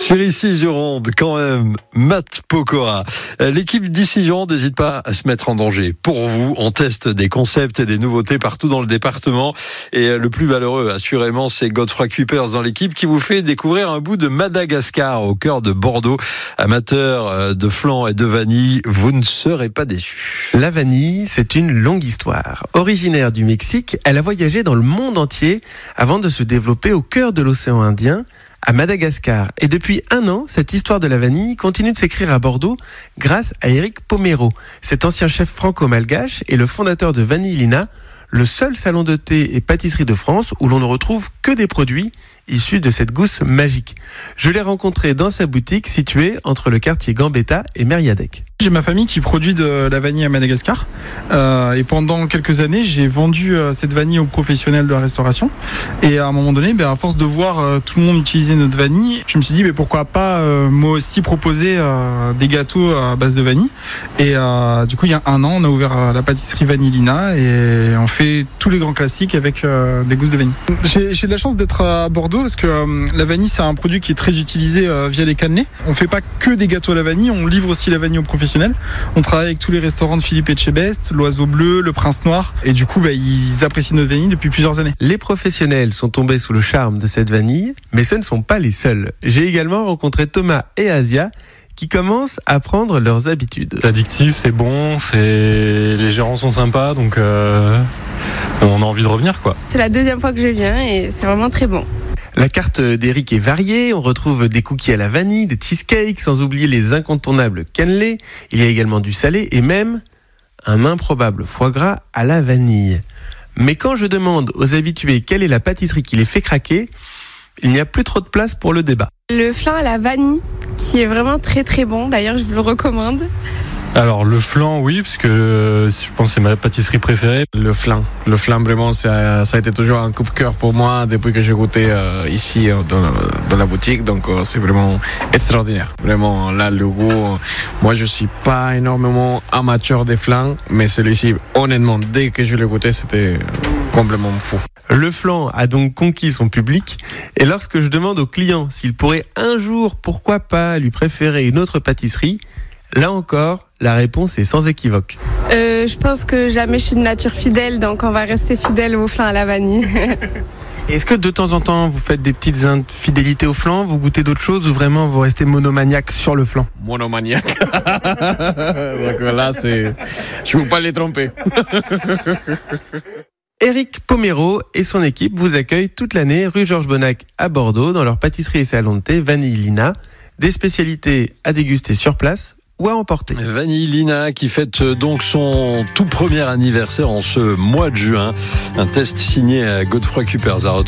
Sur ici Gironde, quand même, Matt Pokora. L'équipe d'ici Gironde n'hésite pas à se mettre en danger. Pour vous, on teste des concepts et des nouveautés partout dans le département. Et le plus valeureux, assurément, c'est Godefroy Cuypers dans l'équipe qui vous fait découvrir un bout de Madagascar au cœur de Bordeaux. Amateur de flan et de vanille, vous ne serez pas déçus. La vanille, c'est une longue histoire. Originaire du Mexique, elle a voyagé dans le monde entier avant de se développer au cœur de l'océan Indien, à Madagascar. Et depuis 1 an, cette histoire de la vanille continue de s'écrire à Bordeaux grâce à Éric Pomero. Cet ancien chef franco-malgache est le fondateur de Vanille Lina, le seul salon de thé et pâtisserie de France où l'on ne retrouve que des produits issus de cette gousse magique. Je l'ai rencontré dans sa boutique située entre le quartier Gambetta et Mériadec. J'ai ma famille qui produit de la vanille à Madagascar et pendant quelques années j'ai vendu cette vanille aux professionnels de la restauration et à un moment donné à force de voir tout le monde utiliser notre vanille, je me suis dit pourquoi pas moi aussi proposer des gâteaux à base de vanille et du coup il y a 1 an on a ouvert la pâtisserie Vanille Lina et on fait tous les grands classiques avec des gousses de vanille. J'ai de la chance d'être à Bordeaux parce que la vanille c'est un produit qui est très utilisé via les cannelés. On fait pas que des gâteaux à la vanille, on livre aussi la vanille aux professionnels. On travaille avec tous les restaurants de Philippe Etchebest, l'Oiseau Bleu, le Prince Noir et du coup ils apprécient notre vanille depuis plusieurs années. Les professionnels sont tombés sous le charme de cette vanille, mais ce ne sont pas les seuls. J'ai également rencontré Thomas et Asia qui commencent à prendre leurs habitudes. C'est addictif, c'est bon, les gérants sont sympas, donc on a envie de revenir quoi. C'est la 2e fois que je viens et c'est vraiment très bon. La carte d'Éric est variée, on retrouve des cookies à la vanille, des cheesecakes, sans oublier les incontournables cannelés. Il y a également du salé et même un improbable foie gras à la vanille. Mais quand je demande aux habitués quelle est la pâtisserie qui les fait craquer, il n'y a plus trop de place pour le débat. Le flan à la vanille, qui est vraiment très très bon, d'ailleurs je vous le recommande. Alors le flan oui, parce que je pense que c'est ma pâtisserie préférée. Le flan vraiment ça a été toujours un coup de cœur pour moi depuis que j'ai goûté ici dans la boutique, donc c'est vraiment extraordinaire. Vraiment là le goût, moi je suis pas énormément amateur des flans, mais celui-ci honnêtement dès que je l'ai goûté c'était complètement fou. Le flan a donc conquis son public et lorsque je demande aux clients s'ils pourraient un jour, pourquoi pas, lui préférer une autre pâtisserie, là encore, la réponse est sans équivoque. Je pense que jamais je suis de nature fidèle, donc on va rester fidèle au flan à la vanille. Est-ce que de temps en temps, vous faites des petites infidélités au flan, vous goûtez d'autres choses ou vraiment vous restez monomaniaque sur le flan ? Monomaniaque. Donc là, je ne veux pas les tromper. Éric Pomero et son équipe vous accueillent toute l'année rue Georges Bonnac à Bordeaux dans leur pâtisserie et salon de thé Vanille Lina. Des spécialités à déguster sur place ou à emporter. Vanille Lina qui fête donc son tout premier anniversaire en ce mois de juin. Un test signé à Godefroy Cuypers.